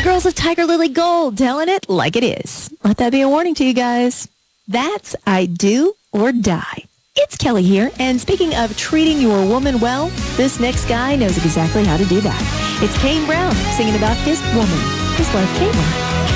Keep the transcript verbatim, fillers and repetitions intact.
girls of Tiger Lily Gold, telling it like it is. Let that be a warning to you guys. That's I Do or Die. It's Kelly here, and speaking of treating your woman well, this next guy knows exactly how to do that. It's Kane Brown singing about his woman, his wife Caitlin.